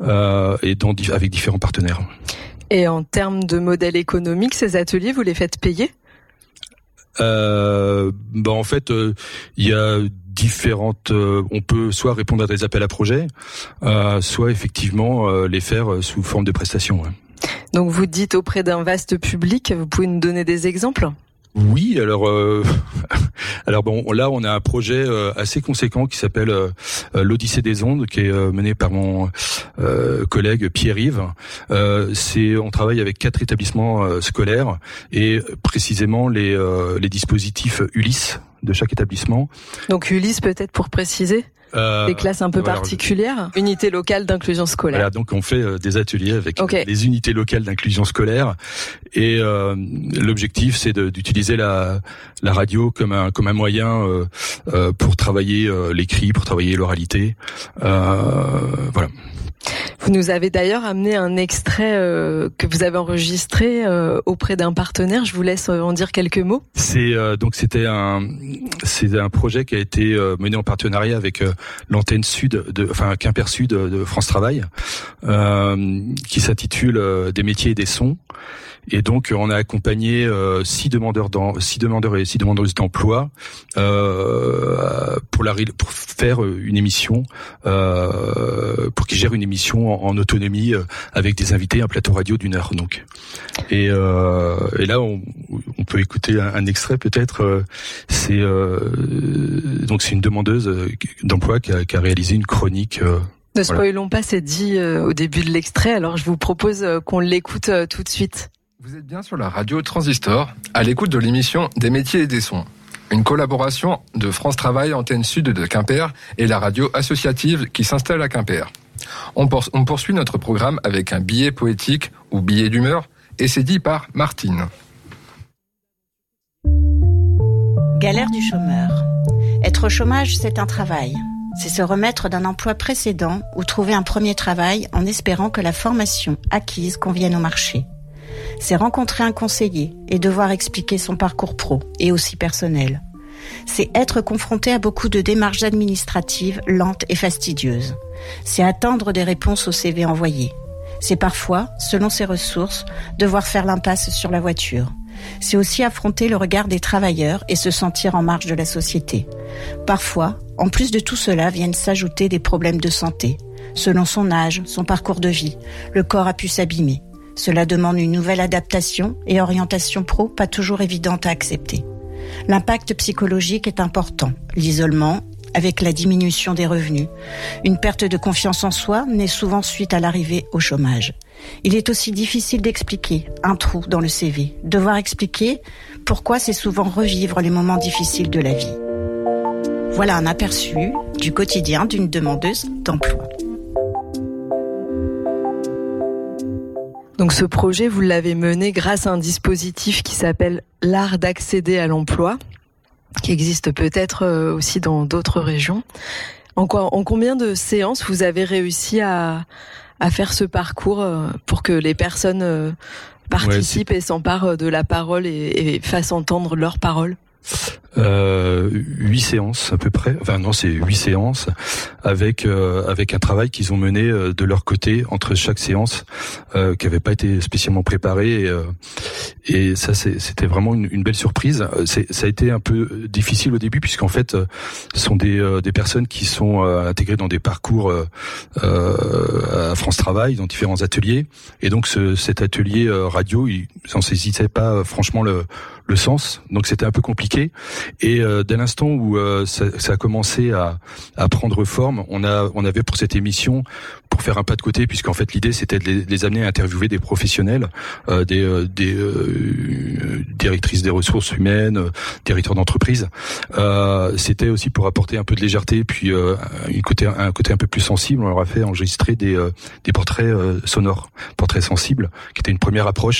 et avec différents partenaires. Et en termes de modèle économique, ces ateliers, vous les faites payer ? En fait, il y a différentes. On peut soit répondre à des appels à projets, soit effectivement les faire sous forme de prestations. Ouais. Donc vous dites auprès d'un vaste public, vous pouvez nous donner des exemples ? Oui, alors là on a un projet assez conséquent qui s'appelle l'Odyssée des ondes, qui est mené par mon collègue Pierre-Yves. On travaille avec 4 établissements scolaires et précisément les dispositifs Ulysse de chaque établissement. Donc Ulysse, peut-être pour préciser, des classes un peu particulières, unité locale d'inclusion scolaire. Voilà, donc on fait des ateliers avec les unités locales d'inclusion scolaire et l'objectif c'est d'utiliser la radio comme un moyen pour travailler l'écrit, pour travailler l'oralité. Voilà. Vous nous avez d'ailleurs amené un extrait que vous avez enregistré auprès d'un partenaire. Je vous laisse en dire quelques mots. C'est un projet qui a été mené en partenariat avec l'antenne Quimper Sud de France Travail, qui s'intitule Des métiers et des sons. Et donc on a accompagné 6 demandeurs et 6 demandeuses d'emploi pour faire une émission, pour qu'ils gèrent une émission en autonomie avec des invités, un plateau radio d'1 heure donc. Et là on peut écouter un extrait peut-être. C'est une demandeuse d'emploi qui a réalisé une chronique. Ne spoilons pas, c'est dit au début de l'extrait. Alors je vous propose qu'on l'écoute tout de suite. Vous êtes bien sur la radio Transistor, à l'écoute de l'émission Des métiers et des sons. Une collaboration de France Travail, antenne sud de Quimper, et la radio associative qui s'installe à Quimper. On poursuit notre programme avec un billet poétique ou billet d'humeur, et c'est dit par Martine. Galère du chômeur. Être au chômage, c'est un travail. C'est se remettre d'un emploi précédent ou trouver un premier travail en espérant que la formation acquise convienne au marché. C'est rencontrer un conseiller et devoir expliquer son parcours pro et aussi personnel. C'est être confronté à beaucoup de démarches administratives lentes et fastidieuses. C'est attendre des réponses au CV envoyé. C'est parfois, selon ses ressources, devoir faire l'impasse sur la voiture. C'est aussi affronter le regard des travailleurs et se sentir en marge de la société. Parfois, en plus de tout cela, viennent s'ajouter des problèmes de santé. Selon son âge, son parcours de vie, le corps a pu s'abîmer. Cela demande une nouvelle adaptation et orientation pro pas toujours évidente à accepter. L'impact psychologique est important. L'isolement, avec la diminution des revenus. Une perte de confiance en soi naît souvent suite à l'arrivée au chômage. Il est aussi difficile d'expliquer un trou dans le CV. Devoir expliquer pourquoi c'est souvent revivre les moments difficiles de la vie. Voilà un aperçu du quotidien d'une demandeuse d'emploi. Donc ce projet, vous l'avez mené grâce à un dispositif qui s'appelle l'art d'accéder à l'emploi, qui existe peut-être aussi dans d'autres régions. En combien de séances vous avez réussi à faire ce parcours pour que les personnes participent et s'emparent de la parole et fassent entendre leurs paroles ? 8 séances à peu près. Enfin non, c'est 8 séances avec un travail qu'ils ont mené de leur côté entre chaque séance, qui avait pas été spécialement préparé et ça c'était vraiment une belle surprise. Ça a été un peu difficile au début puisqu'en fait ce sont des personnes qui sont intégrées dans des parcours à France Travail, dans différents ateliers, et donc cet atelier radio, ils n'en saisissaient pas franchement le sens, donc c'était un peu compliqué. Et dès l'instant où ça a commencé à prendre forme, on avait pour cette émission, pour faire un pas de côté, puisqu'en fait l'idée c'était de les amener à interviewer des professionnels, des directrices des ressources humaines, directeurs d'entreprise. C'était aussi pour apporter un peu de légèreté, puis un côté un peu plus sensible. On leur a fait enregistrer des portraits sonores, portraits sensibles, qui étaient une première approche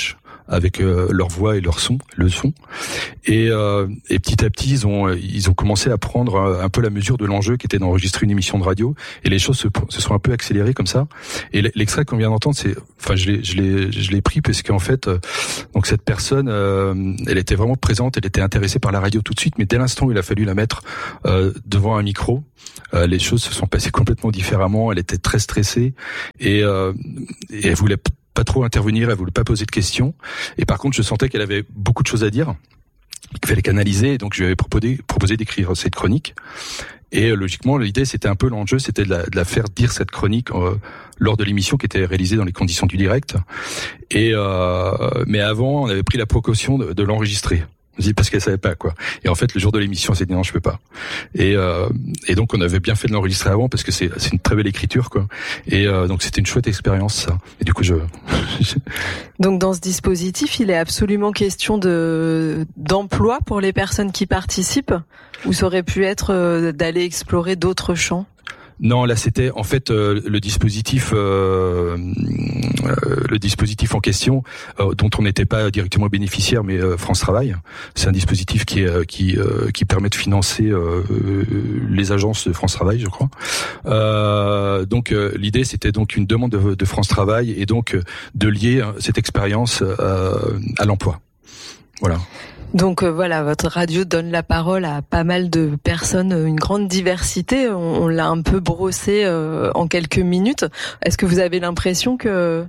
avec leur voix et le son. Et petit à petit, ils ont commencé à prendre un peu la mesure de l'enjeu qui était d'enregistrer une émission de radio. Et les choses se sont un peu accélérées comme ça. Et l'extrait qu'on vient d'entendre, je l'ai pris parce qu'en fait, donc cette personne, elle était vraiment présente, elle était intéressée par la radio tout de suite, mais dès l'instant où il a fallu la mettre devant un micro, les choses se sont passées complètement différemment. Elle était très stressée et elle voulait pas trop intervenir, elle voulait pas poser de questions. Et par contre, je sentais qu'elle avait beaucoup de choses à dire, qu'il fallait canaliser. Et donc, je lui avais proposé d'écrire cette chronique. Et logiquement, l'idée, c'était un peu l'enjeu, c'était de la faire dire cette chronique lors de l'émission qui était réalisée dans les conditions du direct. Et mais avant, on avait pris la précaution de l'enregistrer. Parce qu'elle savait pas quoi. Et en fait, le jour de l'émission, elle s'est dit non, je peux pas. Et donc on avait bien fait de l'enregistrer avant parce que c'est une très belle écriture quoi. Et donc c'était une chouette expérience ça. Et du coup Donc dans ce dispositif, il est absolument question d'emploi pour les personnes qui participent, ou ça aurait pu être d'aller explorer d'autres champs? Non, là c'était en fait le dispositif en question dont on n'était pas directement bénéficiaire, mais France Travail. C'est un dispositif qui permet de financer les agences de France Travail, je crois. Donc l'idée c'était donc une demande de France Travail et donc de lier cette expérience à l'emploi. Voilà. Donc voilà, votre radio donne la parole à pas mal de personnes, une grande diversité. On l'a un peu brossé en quelques minutes. Est-ce que vous avez l'impression que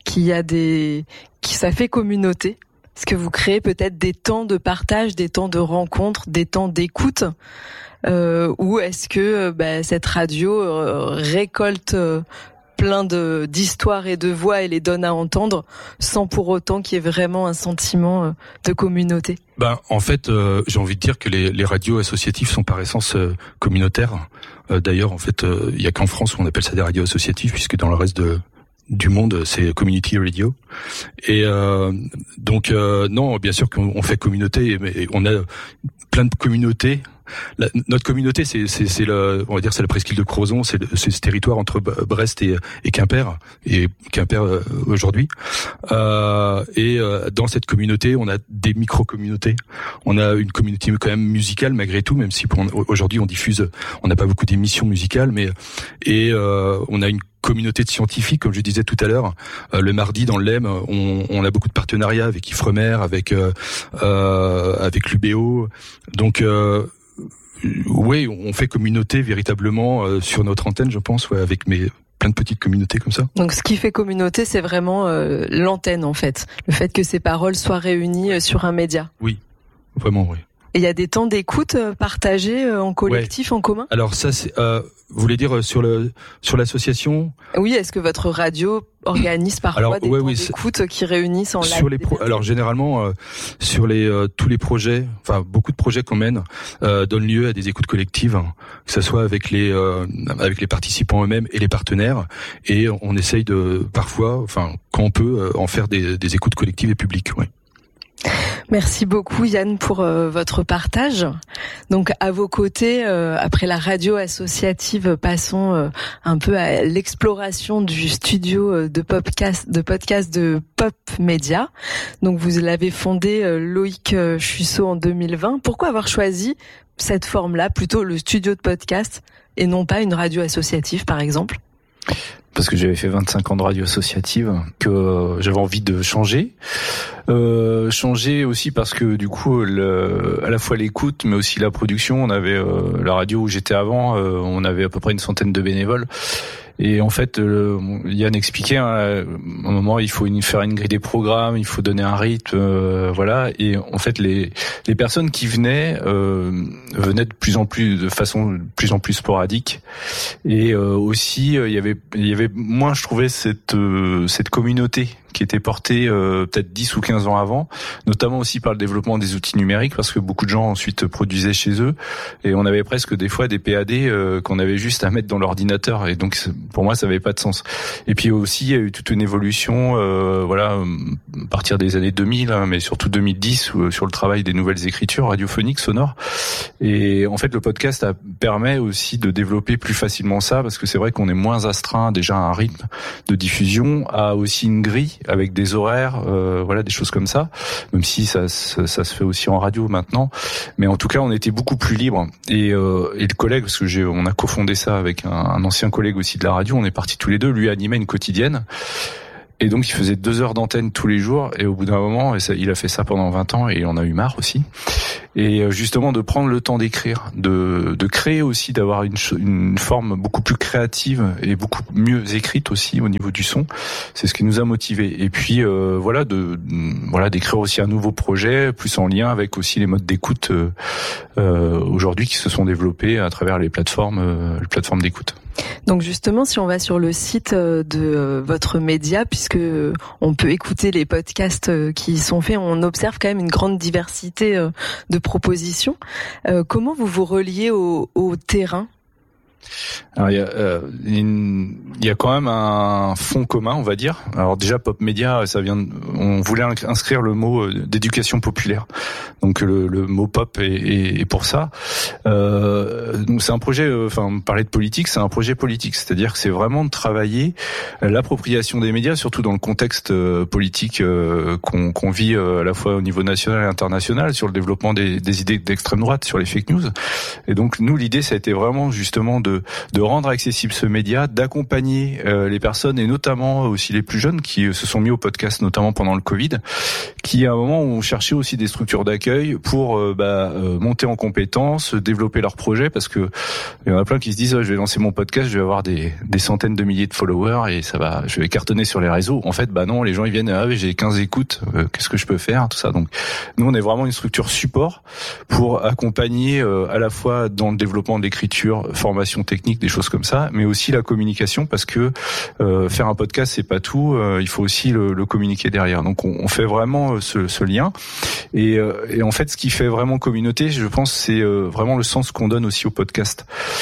ça fait communauté? Est-ce que vous créez peut-être des temps de partage, des temps de rencontre, des temps d'écoute, ou est-ce que cette radio récolte plein d'histoires et de voix et les donne à entendre sans pour autant qu'il y ait vraiment un sentiment de communauté? En fait, j'ai envie de dire que les radios associatives sont par essence communautaires. D'ailleurs, en fait, il y a qu'en France où on appelle ça des radios associatives, puisque dans le reste du monde, c'est community radio. Et donc non, bien sûr qu'on fait communauté, mais on a plein de communautés. Notre communauté, c'est on va dire, c'est la presqu'île de Crozon, c'est ce territoire entre Brest et Quimper, aujourd'hui. Et dans cette communauté, on a des micro-communautés. On a une communauté quand même musicale malgré tout, même si aujourd'hui on n'a pas beaucoup d'émissions musicales, mais on a une communauté de scientifiques, comme je disais tout à l'heure. Le mardi dans l'Aisne, on a beaucoup de partenariats avec Ifremer, avec l'UBO. Donc oui, on fait communauté véritablement sur notre antenne, je pense, avec plein de petites communautés comme ça. Donc ce qui fait communauté, c'est vraiment l'antenne en fait, le fait que ces paroles soient réunies sur un média. Oui, vraiment, oui. Et il y a des temps d'écoute partagés en collectif, en commun? Alors ça, c'est, vous voulez dire sur l'association? Oui, est-ce que votre radio organise parfois des temps d'écoute qui réunissent en live? Alors généralement, sur tous les projets, enfin beaucoup de projets qu'on mène donnent lieu à des écoutes collectives, que ça soit avec les participants eux-mêmes et les partenaires, et on essaye parfois, quand on peut, en faire des écoutes collectives et publiques. Ouais. Merci beaucoup Yann pour votre partage. Donc à vos côtés, après la radio associative, passons un peu à l'exploration du studio de podcast de Pop Média. Donc vous l'avez fondé Loïc Chussot en 2020. Pourquoi avoir choisi cette forme-là, plutôt le studio de podcast et non pas une radio associative par exemple? Parce que j'avais fait 25 ans de radio associative, que j'avais envie de changer. Changer aussi parce que du coup, à la fois l'écoute, mais aussi la production. On avait la radio où j'étais avant, on avait à peu près une centaine de bénévoles. Et en fait, Yann expliquait, à un moment, il faut faire une grille des programmes, il faut donner un rythme, voilà. Et en fait, les personnes qui venaient de façon de plus en plus sporadique. Et aussi, il y avait moins, je trouvais, cette communauté qui était portée peut-être 10 ou 15 ans avant, notamment aussi par le développement des outils numériques, parce que beaucoup de gens ensuite produisaient chez eux, et on avait presque des fois des PAD qu'on avait juste à mettre dans l'ordinateur, et donc pour moi ça avait pas de sens. Et puis aussi il y a eu toute une évolution, à partir des années 2000, mais surtout 2010, sur le travail des nouvelles écritures radiophoniques, sonores. Et en fait le podcast permet aussi de développer plus facilement ça, parce que c'est vrai qu'on est moins astreint déjà à un rythme de diffusion, à aussi une grille écrit avec des horaires, voilà, des choses comme ça. Même si ça se fait aussi en radio maintenant, mais en tout cas, on était beaucoup plus libre. Et le collègue, parce que on a cofondé ça avec un ancien collègue aussi de la radio, on est partis tous les deux. Lui animait une quotidienne. Et donc, il faisait 2 heures d'antenne tous les jours. Et au bout d'un moment, il a fait ça pendant 20 ans et il en a eu marre aussi. Et justement, de prendre le temps d'écrire, de créer aussi, d'avoir une forme beaucoup plus créative et beaucoup mieux écrite aussi au niveau du son. C'est ce qui nous a motivés. Et puis, voilà, d'écrire aussi un nouveau projet, plus en lien avec aussi les modes d'écoute aujourd'hui qui se sont développés à travers les plateformes d'écoute. Donc justement, si on va sur le site de votre média, puisque on peut écouter les podcasts qui y sont faits, on observe quand même une grande diversité de propositions. Comment vous vous reliez au terrain ? Alors, il y a quand même un fond commun, on va dire. Alors déjà, Pop Média, on voulait inscrire le mot d'éducation populaire. Donc le mot pop est pour ça. Donc c'est un projet, parler de politique, c'est un projet politique. C'est-à-dire que c'est vraiment de travailler l'appropriation des médias, surtout dans le contexte politique qu'on vit à la fois au niveau national et international, sur le développement des idées d'extrême droite, sur les fake news. Et donc nous, l'idée, ça a été vraiment justement de rendre accessible ce média, d'accompagner les personnes et notamment aussi les plus jeunes qui se sont mis au podcast, notamment pendant le Covid, qui à un moment ont cherché aussi des structures d'accueil pour monter en compétences, développer leurs projets, parce que il y en a plein qui se disent je vais lancer mon podcast, je vais avoir des centaines de milliers de followers et je vais cartonner sur les réseaux. En fait, non, les gens ils viennent j'ai 15 écoutes, qu'est-ce que je peux faire, tout ça. Donc nous on est vraiment une structure support pour accompagner à la fois dans le développement de l'écriture, formation technique, des choses comme ça, mais aussi la communication, parce que faire un podcast c'est pas tout, il faut aussi le communiquer derrière. Donc on fait vraiment ce lien et en fait ce qui fait vraiment communauté, je pense, c'est vraiment le sens qu'on donne aussi au podcast.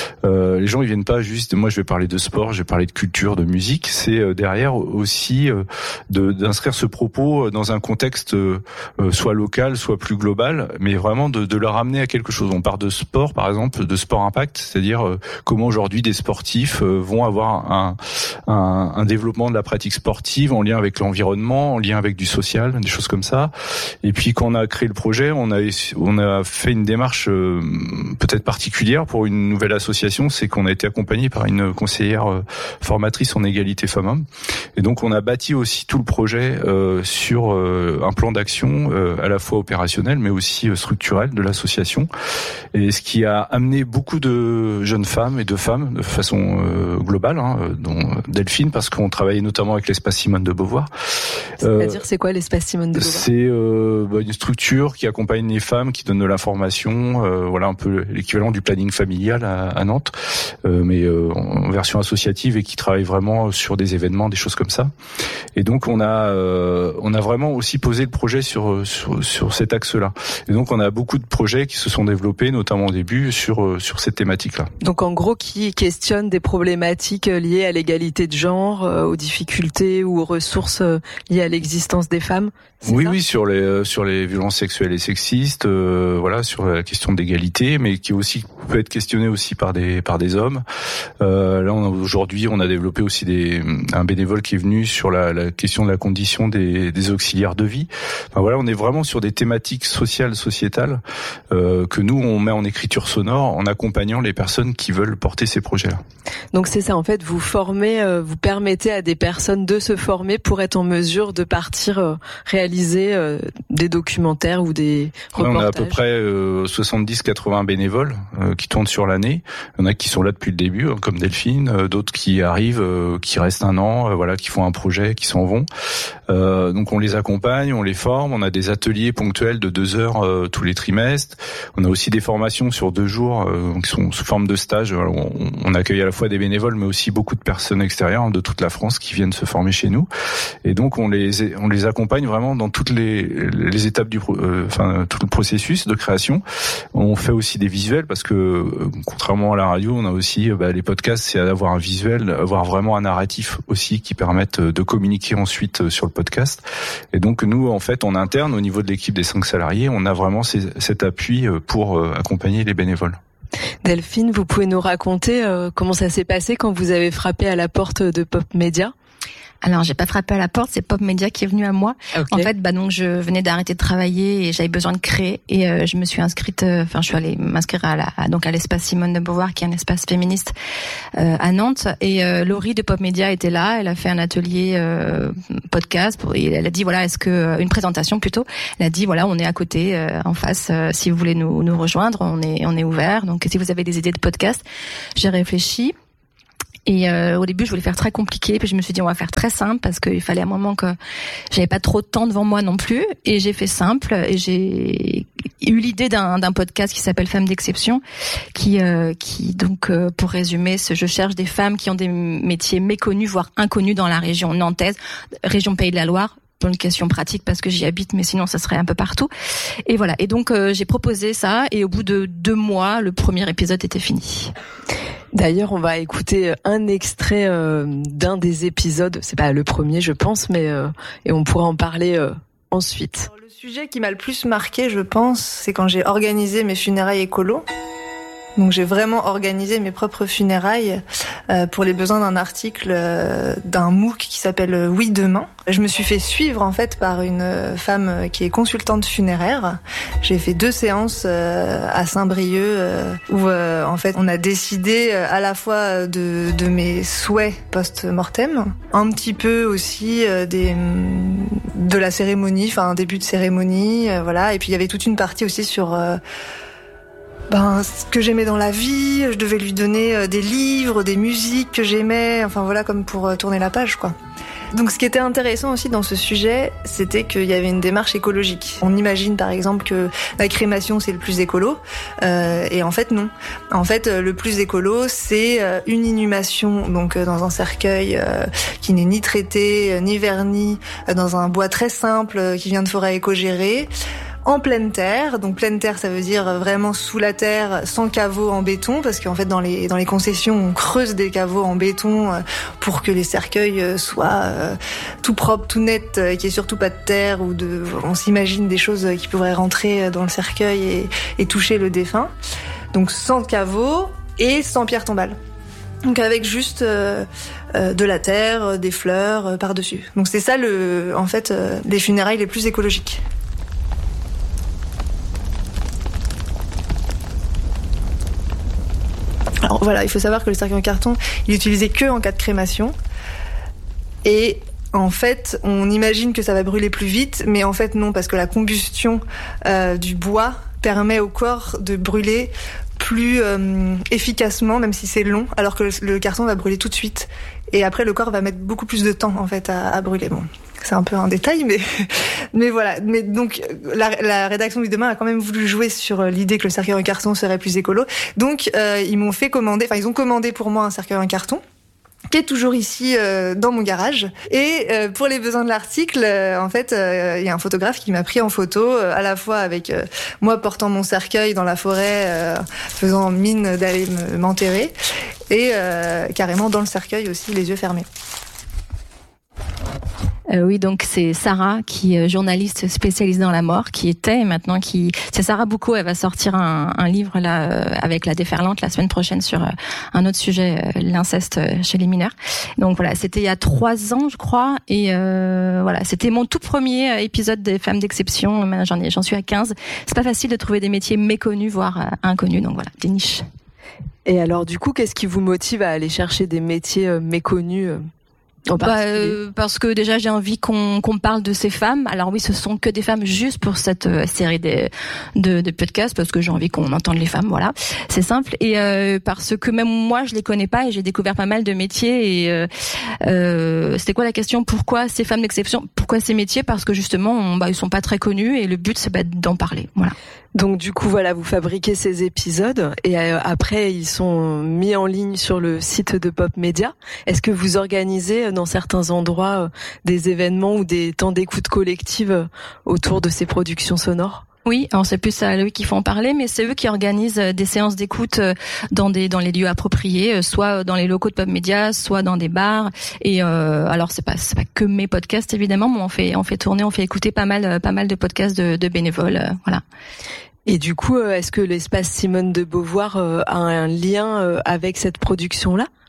Les gens ils viennent pas juste moi je vais parler de sport, je vais parler de culture, de musique, c'est derrière aussi d'inscrire ce propos dans un contexte soit local, soit plus global, mais vraiment de leur amener à quelque chose. On part de sport par exemple, de sport impact, c'est-à-dire comment aujourd'hui des sportifs vont avoir un développement de la pratique sportive en lien avec l'environnement, en lien avec du social, des choses comme ça. Et puis quand on a créé le projet, on a fait une démarche peut-être particulière pour une nouvelle association, c'est qu'on a été accompagné par une conseillère formatrice en égalité femmes-hommes. Et donc on a bâti aussi tout le projet sur un plan d'action à la fois opérationnel mais aussi structurel de l'association. Et ce qui a amené beaucoup de jeunes femmes et de femmes de façon globale, dont Delphine, parce qu'on travaillait notamment avec l'espace Simone de Beauvoir. C'est-à-dire, c'est quoi l'espace Simone de Beauvoir ? C'est une structure qui accompagne les femmes, qui donne de l'information, voilà un peu l'équivalent du planning familial à Nantes, mais en version associative et qui travaille vraiment sur des événements, des choses comme ça. Et donc on a vraiment aussi posé le projet sur cet axe-là. Et donc on a beaucoup de projets qui se sont développés, notamment au début, sur cette thématique-là. Donc en gros, qui questionne des problématiques liées à l'égalité de genre, aux difficultés ou aux ressources liées à l'existence des femmes. Oui, sur les violences sexuelles et sexistes, voilà, sur la question d'égalité, mais qui aussi peut être questionnée aussi par des hommes. Là, aujourd'hui, on a développé aussi un bénévole qui est venu sur la question de la condition des auxiliaires de vie. Enfin, voilà, on est vraiment sur des thématiques sociales, sociétales, que nous on met en écriture sonore, en accompagnant les personnes qui veulent porter ces projets-là. Donc c'est ça, en fait, vous formez, vous permettez à des personnes de se former pour être en mesure de partir réaliser des documentaires ou des reportages. Là, on a à peu près 70-80 bénévoles qui tournent sur l'année. Il y en a qui sont là depuis le début, comme Delphine, d'autres qui arrivent, qui restent un an, voilà, qui font un projet, qui s'en vont. Donc on les accompagne, on les forme, on a des ateliers ponctuels de 2 heures tous les trimestres. On a aussi des formations sur 2 jours qui sont sous forme de stage. On accueille à la fois des bénévoles, mais aussi beaucoup de personnes extérieures de toute la France qui viennent se former chez nous. Et donc on les accompagne vraiment dans toutes les étapes tout le processus de création. On fait aussi des visuels parce que contrairement à la radio, on a aussi les podcasts, c'est avoir un visuel, avoir vraiment un narratif aussi qui permette de communiquer ensuite sur le podcast. Et donc nous, en fait, en interne, au niveau de l'équipe des 5 salariés, on a vraiment cet appui pour accompagner les bénévoles. Delphine, vous pouvez nous raconter comment ça s'est passé quand vous avez frappé à la porte de Pop Média ? Alors, j'ai pas frappé à la porte, c'est Pop Media qui est venu à moi. Okay. En fait, donc je venais d'arrêter de travailler et j'avais besoin de créer et je me suis inscrite. Je suis allée m'inscrire à l'espace Simone de Beauvoir, qui est un espace féministe à Nantes. Et Laurie de Pop Media était là. Elle a fait un atelier podcast et elle a dit voilà, est-ce que une présentation plutôt. Elle a dit voilà, on est à côté, en face. Si vous voulez nous rejoindre, on est ouvert. Donc, si vous avez des idées de podcast, j'ai réfléchi. Et au début, je voulais faire très compliqué, puis je me suis dit on va faire très simple parce qu'il fallait un moment que j'avais pas trop de temps devant moi non plus. Et j'ai fait simple et j'ai eu l'idée d'un podcast qui s'appelle Femmes d'exception, qui donc pour résumer, je cherche des femmes qui ont des métiers méconnus voire inconnus dans la région nantaise, région Pays de la Loire. Pour une question pratique parce que j'y habite, mais sinon ça serait un peu partout. Et voilà. Et donc j'ai proposé ça et au bout de 2 mois, le premier épisode était fini. D'ailleurs, on va écouter un extrait d'un des épisodes. C'est pas le premier, je pense, mais et on pourra en parler ensuite. Alors, le sujet qui m'a le plus marqué, je pense, c'est quand j'ai organisé mes funérailles écolo. Donc j'ai vraiment organisé mes propres funérailles pour les besoins d'un article d'un MOOC qui s'appelle Oui Demain. Je me suis fait suivre en fait par une femme qui est consultante funéraire. J'ai fait 2 séances à Saint-Brieuc où en fait on a décidé à la fois de mes souhaits post-mortem, un petit peu aussi de la cérémonie, enfin un début de cérémonie, voilà. Et puis il y avait toute une partie aussi sur ce que j'aimais dans la vie. Je devais lui donner des livres, des musiques que j'aimais, enfin voilà, comme pour tourner la page, quoi. Donc ce qui était intéressant aussi dans ce sujet, c'était qu'il y avait une démarche écologique. On imagine par exemple que la crémation c'est le plus écolo, et en fait non. En fait le plus écolo c'est une inhumation donc dans un cercueil qui n'est ni traité ni verni, dans un bois très simple qui vient de forêt éco-gérée. En pleine terre, donc pleine terre ça veut dire vraiment sous la terre, sans caveau en béton, parce qu'en fait dans les concessions on creuse des caveaux en béton pour que les cercueils soient tout propres, tout nets, qu'il n'y ait surtout pas de terre on s'imagine des choses qui pourraient rentrer dans le cercueil et toucher le défunt. Donc sans caveau et sans pierre tombale. Donc avec juste de la terre, des fleurs par-dessus. Donc c'est ça les funérailles les plus écologiques. Alors voilà, il faut savoir que le cercueil en carton, il est utilisé que en cas de crémation. Et en fait, on imagine que ça va brûler plus vite, mais en fait non, parce que la combustion du bois permet au corps de brûler plus efficacement, même si c'est long, alors que le carton va brûler tout de suite. Et après, le corps va mettre beaucoup plus de temps en fait à brûler. Bon, c'est un peu un détail, mais voilà. Mais donc la rédaction du Demain a quand même voulu jouer sur l'idée que le cercueil en carton serait plus écolo. Donc ils ont commandé pour moi un cercueil en carton qui est toujours ici dans mon garage. Et pour les besoins de l'article, en fait, il y a un photographe qui m'a pris en photo, à la fois avec moi portant mon cercueil dans la forêt, faisant mine d'aller m'enterrer, et carrément dans le cercueil aussi, les yeux fermés. Oui, donc c'est Sarah qui est journaliste spécialisée dans la mort, c'est Sarah Boucaud. Elle va sortir un livre là avec la déferlante la semaine prochaine sur un autre sujet, l'inceste chez les mineurs. Donc voilà, c'était il y a 3 ans je crois, et voilà, c'était mon tout premier épisode des Femmes d'exception. Maintenant, j'en suis à 15. C'est pas facile de trouver des métiers méconnus voire inconnus, donc voilà, des niches. Et alors du coup, qu'est-ce qui vous motive à aller chercher des métiers méconnus parce que déjà j'ai envie qu'on parle de ces femmes. Alors oui, ce sont que des femmes juste pour cette série de podcasts, parce que j'ai envie qu'on entende les femmes, voilà, c'est simple. Et parce que même moi je les connais pas et j'ai découvert pas mal de métiers. Et c'était quoi la question? Pourquoi ces femmes d'exception? Pourquoi ces métiers? Parce que justement ils sont pas très connus et le but c'est d'en parler, voilà. Donc du coup voilà, vous fabriquez ces épisodes et après ils sont mis en ligne sur le site de Pop Media. Est-ce que vous organisez dans certains endroits des événements ou des temps d'écoute collective autour de ces productions sonores? Oui, alors c'est plus à eux qu'il faut en parler, mais c'est eux qui organisent des séances d'écoute dans les lieux appropriés, soit dans les locaux de Pop Media, soit dans des bars. Et alors c'est pas que mes podcasts évidemment, mais on fait écouter pas mal de podcasts de bénévoles, voilà. Et du coup, est-ce que l'espace Simone de Beauvoir a un lien avec cette production-là?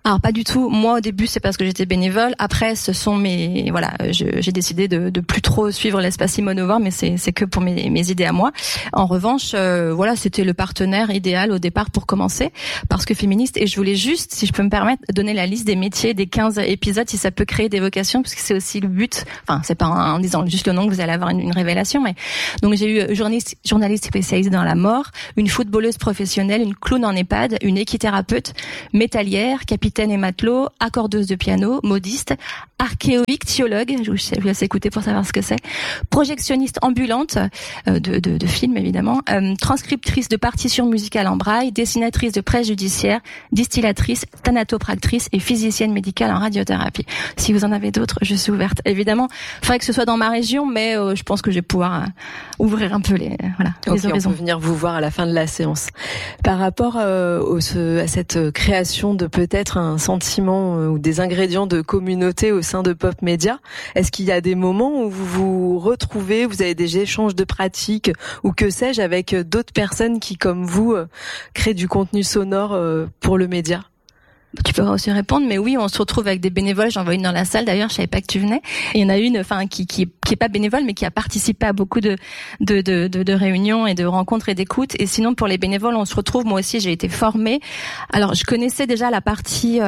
Alors pas du tout. Moi au début c'est parce que j'étais bénévole. Après ce sont j'ai décidé de plus trop suivre l'espace Simone de Beauvoir, mais c'est que pour mes idées à moi. En revanche, c'était le partenaire idéal au départ pour commencer, parce que féministe. Et je voulais juste, si je peux me permettre, donner la liste des métiers des 15 épisodes, si ça peut créer des vocations, parce que c'est aussi le but. Enfin, c'est pas en disant juste le nom que vous allez avoir une révélation, mais donc j'ai eu journaliste spécialisée dans la mort, une footballeuse professionnelle, une clown en EHPAD, une équithérapeute, métallière, capitaine et matelot, accordeuse de piano, modiste, archéo-ichtyologue, je vous laisse écouter pour savoir ce que c'est, projectionniste ambulante de films évidemment, transcriptrice de partitions musicales en braille, dessinatrice de presse judiciaire, distillatrice, thanatopractrice et physicienne médicale en radiothérapie. Si vous en avez d'autres, je suis ouverte. Évidemment, il faudrait que ce soit dans ma région, mais je pense que je vais pouvoir ouvrir un peu les horizons. On peut venir vous voir à la fin de la séance. Par rapport à cette création de peut-être un sentiment ou des ingrédients de communauté au sein de Pop Média, est-ce qu'il y a des moments où vous vous retrouvez, vous avez des échanges de pratiques ou que sais-je avec d'autres personnes qui, comme vous, créent du contenu sonore pour le média? Tu peux aussi répondre, mais oui, on se retrouve avec des bénévoles. J'en vois une dans la salle d'ailleurs, je savais pas que tu venais. Et il y en a une, qui est pas bénévole, mais qui a participé à beaucoup de réunions et de rencontres et d'écoutes. Et sinon, pour les bénévoles, on se retrouve. Moi aussi, j'ai été formée. Alors, je connaissais déjà la partie.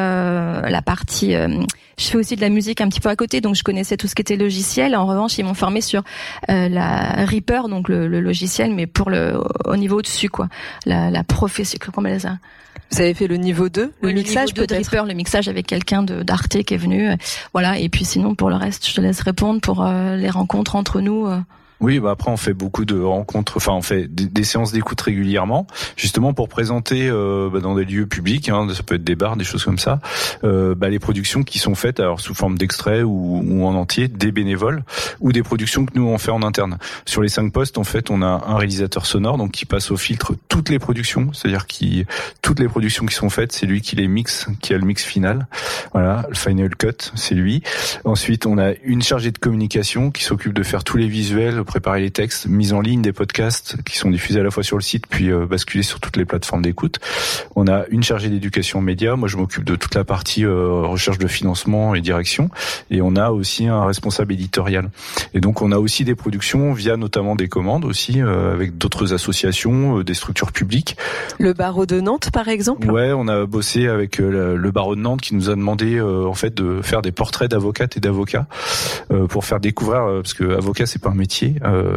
Je fais aussi de la musique un petit peu à côté, donc je connaissais tout ce qui était logiciel. En revanche, ils m'ont formée sur la Reaper, donc le logiciel, mais au niveau au-dessus, quoi. La profession, comment elle ça? Vous avez fait le niveau 2, le mixage de Reaper, le mixage avec quelqu'un d'Arte qui est venu. Voilà, et puis sinon, pour le reste, je te laisse répondre pour les rencontres entre nous. Oui, après on fait beaucoup de rencontres, on fait des séances d'écoute régulièrement, justement pour présenter dans des lieux publics, ça peut être des bars, des choses comme ça, les productions qui sont faites alors sous forme d'extrait ou en entier, des bénévoles ou des productions que nous on fait en interne. Sur les 5 postes, en fait, on a un réalisateur sonore donc qui passe au filtre toutes les productions, c'est-à-dire toutes les productions qui sont faites, c'est lui qui les mixe, qui a le mix final. Voilà, le final cut, c'est lui. Ensuite, on a une chargée de communication qui s'occupe de faire tous les visuels, préparer les textes, mise en ligne des podcasts qui sont diffusés à la fois sur le site puis basculés sur toutes les plateformes d'écoute. On a une chargée d'éducation média, moi je m'occupe de toute la partie recherche de financement et direction, et on a aussi un responsable éditorial. Et donc on a aussi des productions via notamment des commandes aussi avec d'autres associations, des structures publiques. Le barreau de Nantes par exemple. Ouais, on a bossé avec le barreau de Nantes qui nous a demandé en fait de faire des portraits d'avocates et d'avocats pour faire découvrir parce que avocat c'est pas un métier.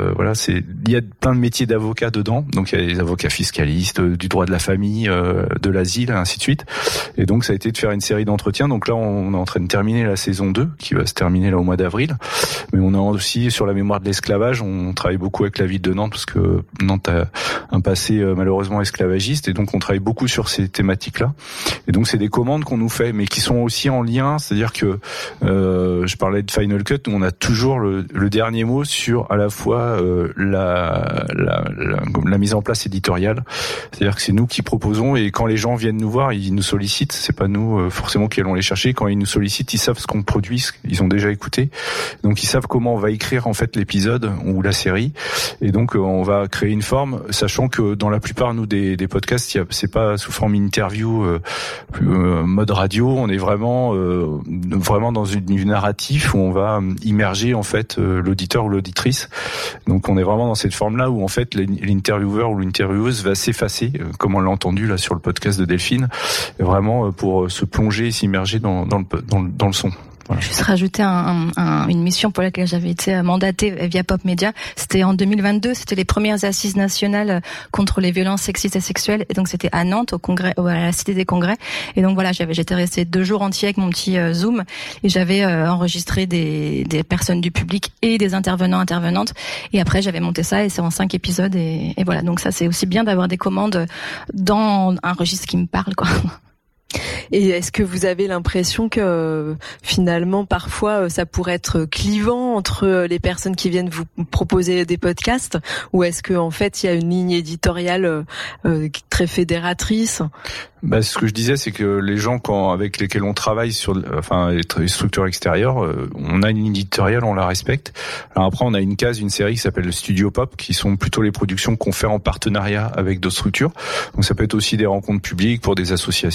Il y a plein de métiers d'avocats dedans. Donc il y a les avocats fiscalistes, du droit de la famille, de l'asile, ainsi de suite. Et donc ça a été de faire une série d'entretiens. Donc là on est en train de terminer la saison 2 qui va se terminer là au mois d'avril. Mais on a aussi sur la mémoire de l'esclavage, on travaille beaucoup avec la ville de Nantes parce que Nantes a un passé malheureusement esclavagiste et donc on travaille beaucoup sur ces thématiques-là. Et donc c'est des commandes qu'on nous fait mais qui sont aussi en lien, c'est-à-dire que je parlais de Final Cut, on a toujours le dernier mot sur à la fois la mise en place éditoriale, c'est-à-dire que c'est nous qui proposons et quand les gens viennent nous voir, ils nous sollicitent, c'est pas nous forcément qui allons les chercher. Quand ils nous sollicitent, ils savent ce qu'on produit, ils ont déjà écouté, donc ils savent comment on va écrire en fait l'épisode ou la série, et donc on va créer une forme, sachant que dans la plupart nous des podcasts, c'est pas sous forme interview mode radio, on est vraiment dans une narratif où on va immerger en fait l'auditeur ou l'auditrice. Donc on est vraiment dans cette forme-là où en fait l'intervieweur ou l'intervieweuse va s'effacer, comme on l'a entendu là sur le podcast de Delphine, vraiment pour se plonger et s'immerger dans le son. Voilà. Juste rajouter une mission pour laquelle j'avais été mandatée via Pop Média. C'était en 2022, c'était les premières assises nationales contre les violences sexistes et sexuelles. Et donc c'était à Nantes, à la Cité des Congrès. Et donc voilà, j'étais restée 2 jours entiers avec mon petit Zoom et j'avais enregistré des personnes du public et des intervenantes. Et après j'avais monté ça et c'est en 5 épisodes et voilà. Donc ça c'est aussi bien d'avoir des commandes dans un registre qui me parle, quoi. Et est-ce que vous avez l'impression que finalement parfois ça pourrait être clivant entre les personnes qui viennent vous proposer des podcasts, ou est-ce que en fait il y a une ligne éditoriale très fédératrice? Ce que je disais, c'est que les gens avec lesquels on travaille les structures extérieures, on a une ligne éditoriale, on la respecte. Alors après, on a une série qui s'appelle le Studio Pop, qui sont plutôt les productions qu'on fait en partenariat avec d'autres structures. Donc ça peut être aussi des rencontres publiques pour des associations,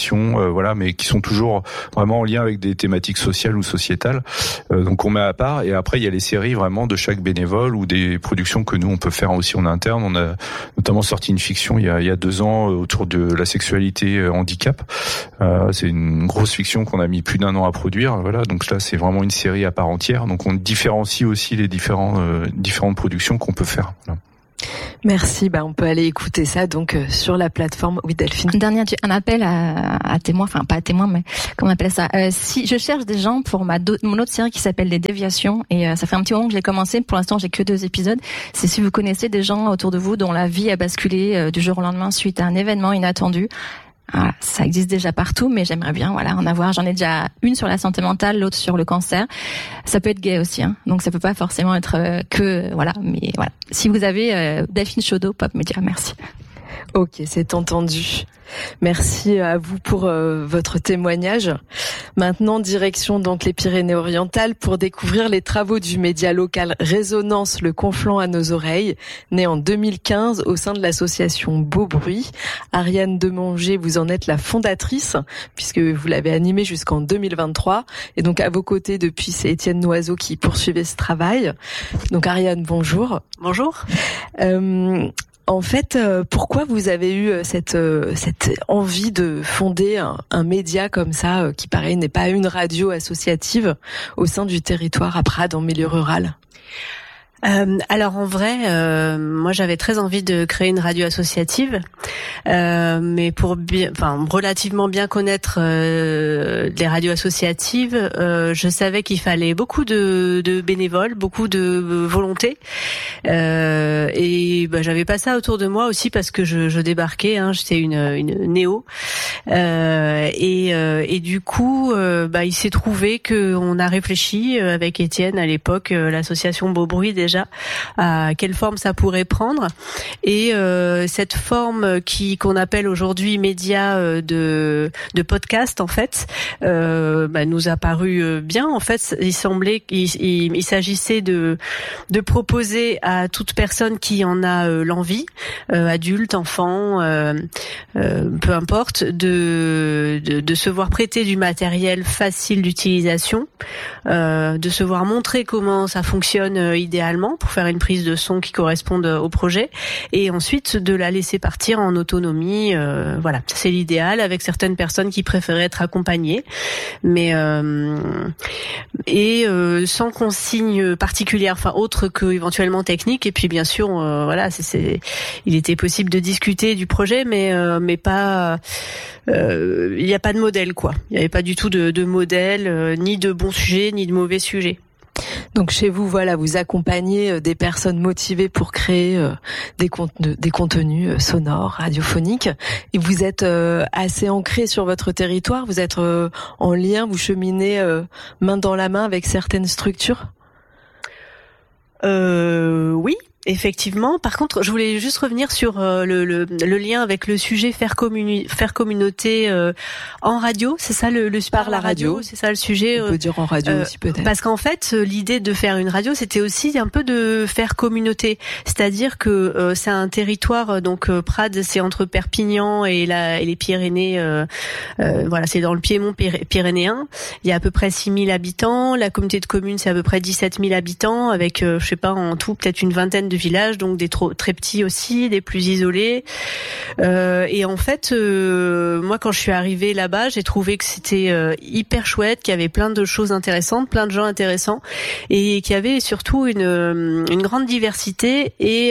voilà, mais qui sont toujours vraiment en lien avec des thématiques sociales ou sociétales. Donc on met à part. Et après il y a les séries vraiment de chaque bénévole ou des productions que nous on peut faire aussi en interne. On a notamment sorti une fiction il y a 2 ans autour de la sexualité handicap. C'est une grosse fiction qu'on a mis plus d'1 an à produire. Voilà, donc là c'est vraiment une série à part entière. Donc on différencie aussi les différentes productions qu'on peut faire. Voilà. Merci, on peut aller écouter ça donc sur la plateforme. Oui, Delphine. Un appel à témoins, enfin pas à témoins, mais comment on appelle ça, si je cherche des gens pour mon autre série qui s'appelle Les Déviations, et ça fait un petit moment que je l'ai commencé, pour l'instant j'ai que 2 épisodes, c'est si vous connaissez des gens autour de vous dont la vie a basculé du jour au lendemain suite à un événement inattendu. Voilà, ça existe déjà partout, mais j'aimerais bien en avoir. J'en ai déjà une sur la santé mentale, l'autre sur le cancer. Ça peut être gay aussi, donc ça peut pas forcément être mais voilà. Si vous avez Delphine Chaudot, Pop Média, merci. Ok, c'est entendu. Merci à vous pour votre témoignage. Maintenant, direction donc les Pyrénées-Orientales pour découvrir les travaux du média local Résonance, le Conflent à nos oreilles, né en 2015 au sein de l'association Beau Bruit. Ariane Demonger, vous en êtes la fondatrice puisque vous l'avez animé jusqu'en 2023. Et donc à vos côtés depuis, c'est Étienne Noiseau qui poursuivait ce travail. Donc Ariane, bonjour. Bonjour. En fait, pourquoi vous avez eu cette envie de fonder un média comme ça, qui pareil n'est pas une radio associative, au sein du territoire à Prades, en milieu rural ? Alors en vrai, moi j'avais très envie de créer une radio associative, mais pour relativement bien connaître les radios associatives, je savais qu'il fallait beaucoup de bénévoles, beaucoup de volonté, et j'avais pas ça autour de moi aussi parce que je débarquais, j'étais une néo, et du coup, il s'est trouvé que on a réfléchi avec Étienne à l'époque, l'association Beau Bruit déjà, à quelle forme ça pourrait prendre, et cette forme qu'on appelle aujourd'hui média de podcast en fait nous a paru bien. En fait, il semblait qu'il s'agissait de proposer à toute personne qui en a l'envie, adulte, enfant, peu importe, de se voir prêter du matériel facile d'utilisation, de se voir montrer comment ça fonctionne idéalement pour faire une prise de son qui corresponde au projet, et ensuite de la laisser partir en autonomie. Voilà, c'est l'idéal, avec certaines personnes qui préféraient être accompagnées, mais sans consigne particulière, autre que éventuellement technique. Et puis bien sûr, il était possible de discuter du projet, mais pas. Il n'y a pas de modèle, quoi. Il n'y avait pas du tout de modèle, ni de bons sujets, ni de mauvais sujets. Donc chez vous, vous accompagnez des personnes motivées pour créer des contenus sonores, radiophoniques, et vous êtes assez ancré sur votre territoire. Vous êtes en lien, vous cheminez main dans la main avec certaines structures. Oui. Effectivement. Par contre, je voulais juste revenir sur le lien avec le sujet faire communauté en radio. C'est ça le par la radio. C'est ça le sujet. On peut dire en radio aussi peut-être. Parce qu'en fait, l'idée de faire une radio, c'était aussi un peu de faire communauté. C'est-à-dire que c'est un territoire, donc Prades, c'est entre Perpignan et les Pyrénées. C'est dans le Piémont pyrénéen. Il y a à peu près 6000 habitants. La communauté de communes, c'est à peu près 17 000 habitants, avec en tout peut-être une vingtaine de villages, donc des très petits aussi, des plus isolés. Et en fait, moi quand je suis arrivée là-bas, j'ai trouvé que c'était hyper chouette, qu'il y avait plein de choses intéressantes, plein de gens intéressants, et qu'il y avait surtout une grande diversité et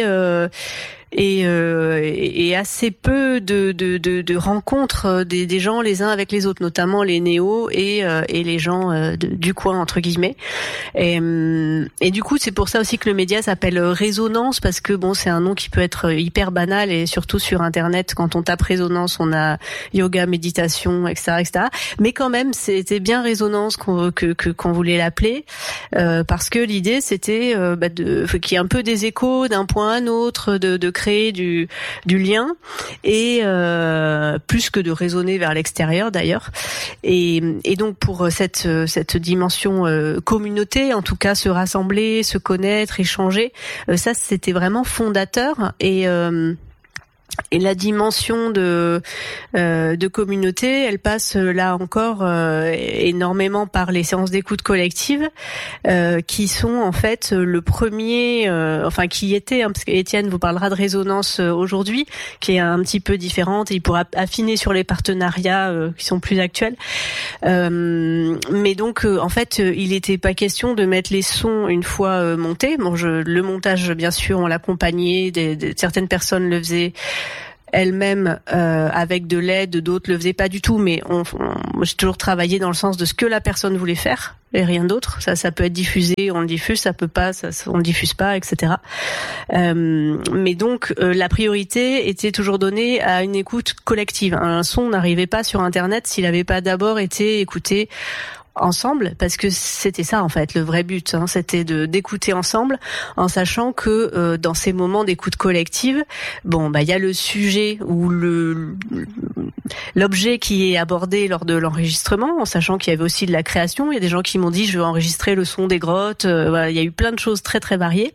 assez peu de rencontres des gens les uns avec les autres, notamment les néos et les gens du coin entre guillemets. Et du coup, c'est pour ça aussi que le média s'appelle Résonance, parce que c'est un nom qui peut être hyper banal, et surtout sur internet, quand on tape Résonance, on a yoga, méditation, etc., etc. Mais quand même, c'était bien Résonance qu'on voulait l'appeler, parce que l'idée c'était qu'il y ait un peu des échos d'un point à un autre, de créer du lien, et plus que de raisonner vers l'extérieur d'ailleurs. Et donc pour cette dimension communauté, en tout cas se rassembler, se connaître, échanger, ça c'était vraiment fondateur. Et la dimension de communauté, elle passe là encore énormément par les séances d'écoute collective, qui sont en fait le premier, qui était, parce qu'Étienne vous parlera de résonance aujourd'hui, qui est un petit peu différente, et il pourra affiner sur les partenariats qui sont plus actuels. Mais donc en fait, il n'était pas question de mettre les sons une fois montés. Bon, le montage, bien sûr, on l'accompagnait, certaines personnes le faisaient elles-mêmes avec de l'aide, d'autres le faisaient pas du tout, mais j'ai toujours travaillé dans le sens de ce que la personne voulait faire et rien d'autre. Ça peut être diffusé, on le diffuse, ça peut pas, on le diffuse pas, etc. Mais donc la priorité était toujours donnée à une écoute collective. Un son n'arrivait pas sur Internet s'il n'avait pas d'abord été écouté ensemble, parce que c'était ça en fait le vrai but, c'était d'écouter ensemble, en sachant que dans ces moments d'écoute collective, il y a le sujet ou l'objet qui est abordé lors de l'enregistrement, en sachant qu'il y avait aussi de la création. Il y a des gens qui m'ont dit je veux enregistrer le son des grottes. Il y a eu plein de choses très très variées.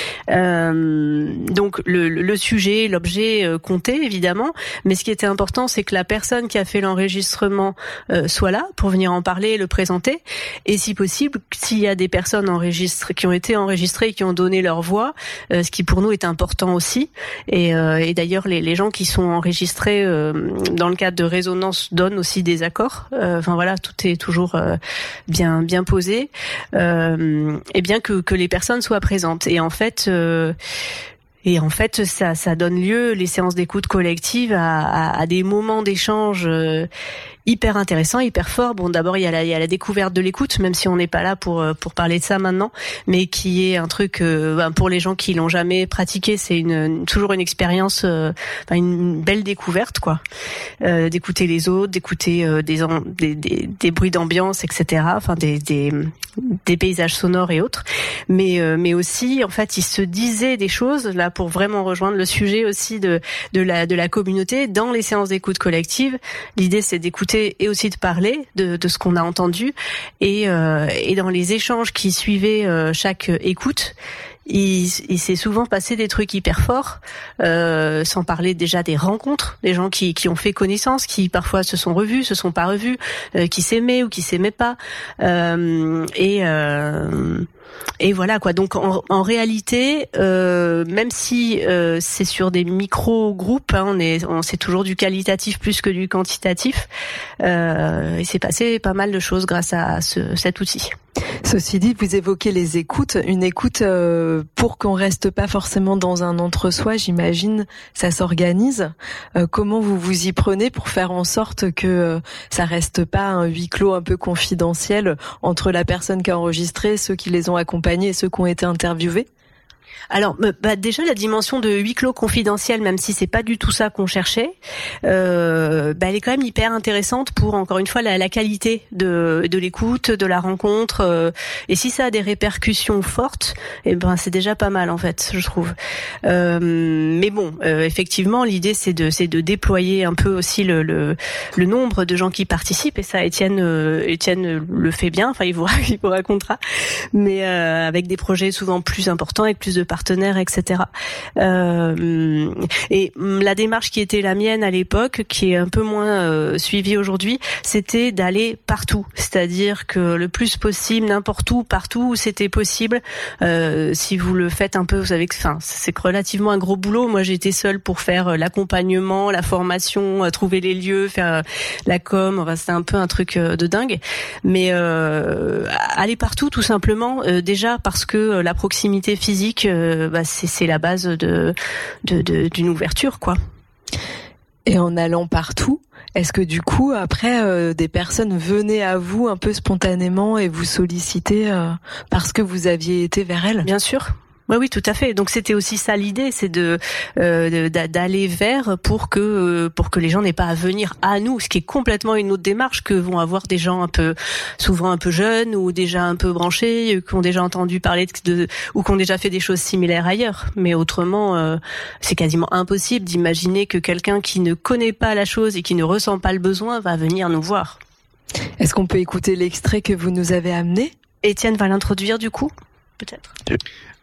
Donc le sujet, l'objet comptait évidemment, mais ce qui était important, c'est que la personne qui a fait l'enregistrement soit là pour venir en parler, le présenter. Et si possible, s'il y a des personnes qui ont été enregistrées et qui ont donné leur voix, ce qui pour nous est important aussi. Et d'ailleurs, les gens qui sont enregistrés dans le cadre de résonance donnent aussi des accords. Tout est toujours bien posé. Et bien que les personnes soient présentes. Et en fait, ça donne lieu, les séances d'écoute collective, à des moments d'échange hyper intéressant, hyper fort. Bon, d'abord il y a la découverte de l'écoute, même si on n'est pas là pour parler de ça maintenant, mais qui est un truc pour les gens qui l'ont jamais pratiqué, c'est toujours une expérience, une belle découverte quoi. D'écouter les autres, d'écouter des bruits d'ambiance, etc. Des paysages sonores et autres. Mais aussi en fait, ils se disaient des choses là pour vraiment rejoindre le sujet aussi de la communauté dans les séances d'écoute collective. L'idée c'est d'écouter et aussi de parler de ce qu'on a entendu, et dans les échanges qui suivaient chaque écoute, il s'est souvent passé des trucs hyper forts, sans parler déjà des rencontres, des gens qui ont fait connaissance, qui parfois se sont revus, se sont pas revus, qui s'aimaient ou qui s'aimaient pas, et voilà quoi. Donc en réalité, même si c'est sur des micro-groupes, c'est toujours du qualitatif plus que du quantitatif, il s'est passé pas mal de choses grâce à cet outil. Ceci dit, vous évoquez les écoutes. Une écoute pour qu'on reste pas forcément dans un entre-soi, j'imagine, ça s'organise. Comment vous vous y prenez pour faire en sorte que ça reste pas un huis clos un peu confidentiel entre la personne qui a enregistré, ceux qui les ont accompagnés et ceux qui ont été interviewés? Alors, déjà la dimension de huis clos confidentiel, même si c'est pas du tout ça qu'on cherchait, elle est quand même hyper intéressante pour, encore une fois, la qualité de l'écoute, de la rencontre. Et si ça a des répercussions fortes, c'est déjà pas mal en fait, je trouve. Mais bon, effectivement, l'idée c'est de déployer un peu aussi le nombre de gens qui participent. Et ça, Étienne le fait bien. Enfin, il vous racontera. Mais avec des projets souvent plus importants, avec plus de partenaires, etc. Et la démarche qui était la mienne à l'époque, qui est un peu moins suivie aujourd'hui, c'était d'aller partout, c'est-à-dire que le plus possible, n'importe où, partout où c'était possible. Si vous le faites un peu, vous savez que c'est relativement un gros boulot. Moi, j'étais seule pour faire l'accompagnement, la formation, trouver les lieux, faire la com. C'était un peu un truc de dingue. Mais aller partout, tout simplement. Déjà parce que la proximité physique, c'est la base d'une ouverture, quoi. Et en allant partout, est-ce que du coup, après, des personnes venaient à vous un peu spontanément et vous solliciter parce que vous aviez été vers elles? Bien sûr. Oui, tout à fait. Donc c'était aussi ça l'idée, c'est d'aller vers pour que les gens n'aient pas à venir à nous, ce qui est complètement une autre démarche que vont avoir des gens souvent un peu jeunes ou déjà un peu branchés, qui ont déjà entendu parler ou qui ont déjà fait des choses similaires ailleurs. Mais autrement, c'est quasiment impossible d'imaginer que quelqu'un qui ne connaît pas la chose et qui ne ressent pas le besoin va venir nous voir. Est-ce qu'on peut écouter l'extrait que vous nous avez amené? Étienne va l'introduire du coup, peut-être.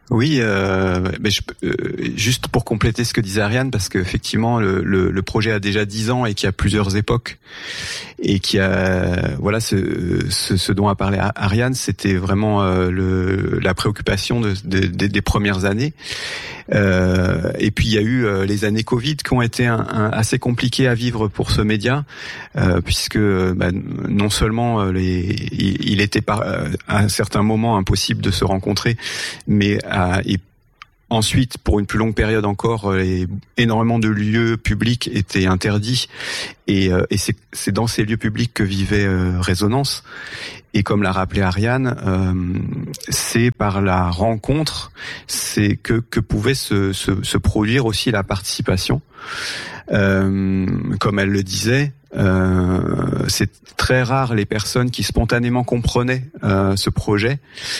Oui, mais juste pour compléter ce que disait Ariane, parce qu'effectivement le projet a déjà 10 ans et qu'il y a plusieurs époques, et qu'il y a ce dont a parlé Ariane, c'était vraiment la préoccupation des premières années. Et puis il y a eu les années Covid qui ont été assez compliquées à vivre pour ce média, puisque non seulement il était à un certain moment impossible de se rencontrer, mais et ensuite, pour une plus longue période encore, énormément de lieux publics étaient interdits, et c'est dans ces lieux publics que vivait Résonance. Et comme l'a rappelé Ariane, c'est par la rencontre, c'est que pouvait se produire aussi la participation. Comme elle le disait, c'est très rare les personnes qui spontanément comprenaient ce projet,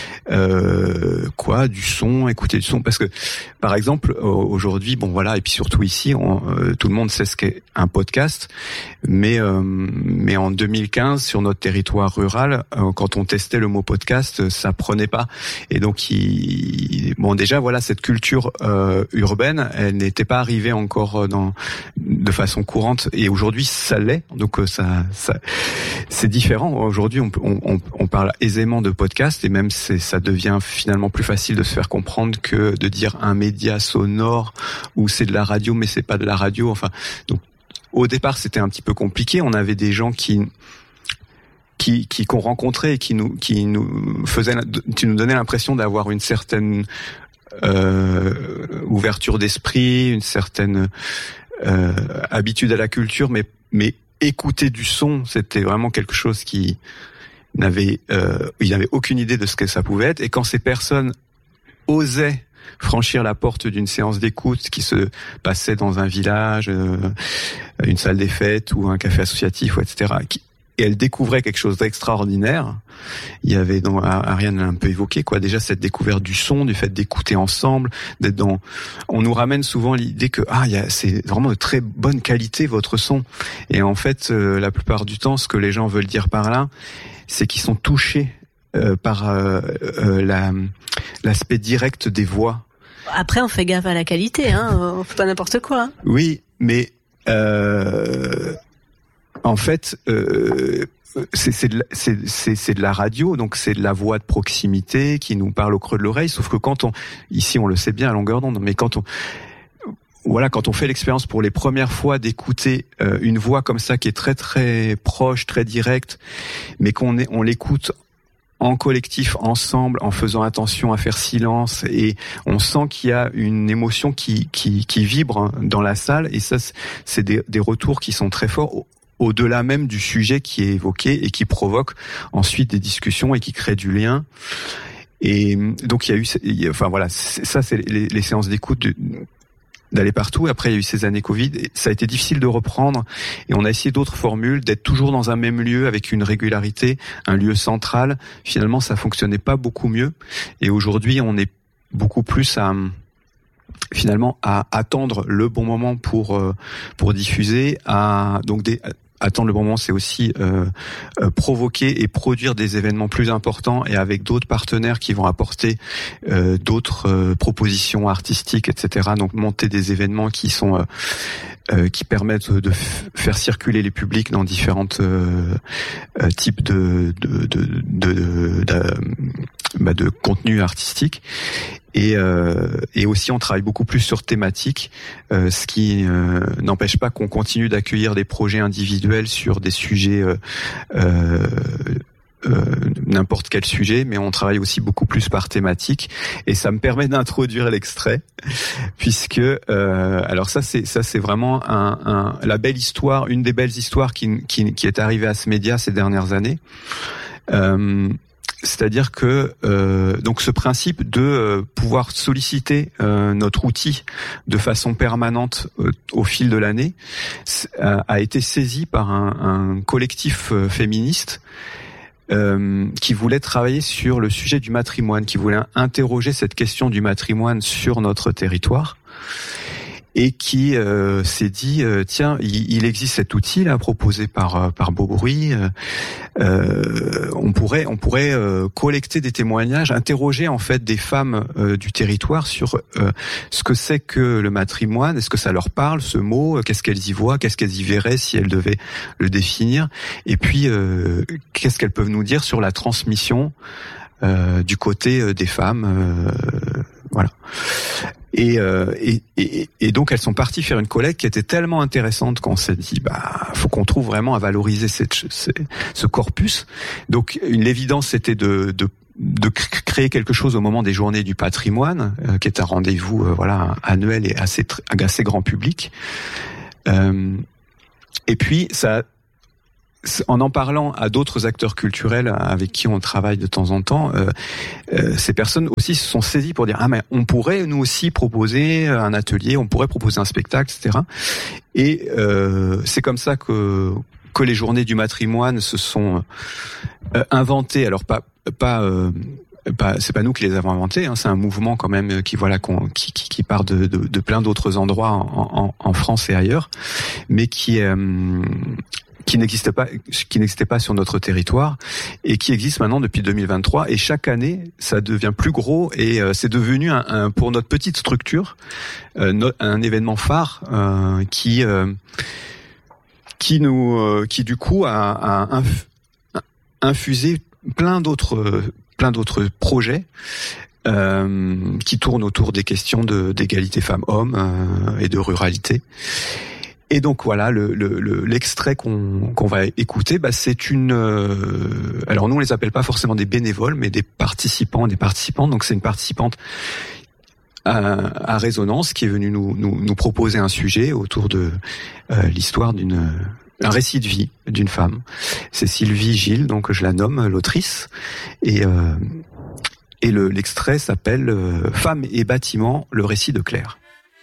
du son, écouter du son, parce que par exemple aujourd'hui, et puis surtout ici, tout le monde sait ce qu'est un podcast, mais en 2015 sur notre territoire rural, quand on testait le mot podcast, ça prenait pas, et donc cette culture urbaine, elle n'était pas arrivée encore de façon courante, et aujourd'hui ça l'est. Donc ça c'est différent. Aujourd'hui, on parle aisément de podcast, et même ça devient finalement plus facile de se faire comprendre que de dire un média sonore ou c'est de la radio, mais c'est pas de la radio. Enfin, donc au départ, c'était un petit peu compliqué. On avait des gens qu'on rencontrait et qui nous donnaient l'impression d'avoir une certaine ouverture d'esprit, une certaine habitude à la culture, mais écouter du son, c'était vraiment quelque chose qui ils n'avaient aucune idée de ce que ça pouvait être. Et quand ces personnes osaient franchir la porte d'une séance d'écoute qui se passait dans un village, une salle des fêtes ou un café associatif, etc., et elles découvraient quelque chose d'extraordinaire. Il y avait, Ariane l'a un peu évoqué, déjà cette découverte du son, du fait d'écouter ensemble, on nous ramène souvent l'idée que c'est vraiment de très bonne qualité votre son. Et en fait, la plupart du temps, ce que les gens veulent dire par là, c'est qu'ils sont touchés par l'aspect direct des voix. Après, on fait gaffe à la qualité, on fait pas n'importe quoi. Oui, mais en fait, c'est de la radio, donc c'est de la voix de proximité qui nous parle au creux de l'oreille. Sauf que ici on le sait bien à longueur d'onde, mais quand on fait l'expérience pour les premières fois d'écouter une voix comme ça qui est très très proche, très directe, mais on l'écoute en collectif, ensemble, en faisant attention à faire silence, et on sent qu'il y a une émotion qui vibre dans la salle, et ça c'est des retours qui sont très forts, au-delà même du sujet qui est évoqué et qui provoque ensuite des discussions et qui crée du lien. Et donc il y a eu, ça c'est les séances d'écoute d'aller partout. Après il y a eu ces années Covid, et ça a été difficile de reprendre, et on a essayé d'autres formules, d'être toujours dans un même lieu avec une régularité, un lieu central. Finalement ça fonctionnait pas beaucoup mieux, et aujourd'hui on est beaucoup plus à attendre le bon moment pour diffuser, attendre le bon moment, c'est aussi provoquer et produire des événements plus importants, et avec d'autres partenaires qui vont apporter d'autres propositions artistiques, etc. Donc monter des événements qui permettent de faire circuler les publics dans différentes types de contenus artistiques. Et aussi on travaille beaucoup plus sur thématiques, ce qui n'empêche pas qu'on continue d'accueillir des projets individuels sur des sujets, n'importe quel sujet, mais on travaille aussi beaucoup plus par thématique, et ça me permet d'introduire l'extrait, puisque alors ça c'est vraiment la belle histoire, une des belles histoires qui est arrivée à ce média ces dernières années. C'est-à-dire que donc ce principe de pouvoir solliciter notre outil de façon permanente au fil de l'année a été saisi par un collectif féministe qui voulait travailler sur le sujet du matrimoine, qui voulait interroger cette question du matrimoine sur notre territoire. et qui s'est dit tiens, il existe cet outil là proposé par Beaubruy. On pourrait collecter des témoignages, interroger en fait des femmes du territoire sur ce que c'est que le matrimoine, est-ce que ça leur parle ce mot, qu'est-ce qu'elles y voient, qu'est-ce qu'elles y verraient si elles devaient le définir, et puis qu'est-ce qu'elles peuvent nous dire sur la transmission du côté des femmes, voilà. Et donc elles sont parties faire une collecte qui était tellement intéressante qu'on s'est dit faut qu'on trouve vraiment à valoriser ce corpus. Donc l'évidence c'était de créer quelque chose au moment des Journées du patrimoine, qui est un rendez-vous annuel et assez grand public. Et puis ça, en parlant à d'autres acteurs culturels avec qui on travaille de temps en temps, ces personnes aussi se sont saisies pour dire mais on pourrait nous aussi proposer un atelier, on pourrait proposer un spectacle, etc. Et c'est comme ça que les Journées du matrimoine se sont inventées. Alors c'est pas nous qui les avons inventées, c'est un mouvement quand même qui part de plein d'autres endroits en France et ailleurs, mais qui n'existait pas sur notre territoire et qui existe maintenant depuis 2023, et chaque année ça devient plus gros et c'est devenu pour notre petite structure un événement phare qui du coup a infusé plein d'autres projets qui tournent autour des questions d'égalité femmes-hommes et de ruralité. Et donc voilà, l'extrait qu'on va écouter, c'est alors nous on les appelle pas forcément des bénévoles, mais des participants, des participantes. Donc c'est une participante à Résonance qui est venue nous proposer un sujet autour de l'histoire un récit de vie d'une femme. C'est Sylvie Gilles, donc je la nomme l'autrice, et l'extrait s'appelle Femmes et bâtiments, le récit de Claire.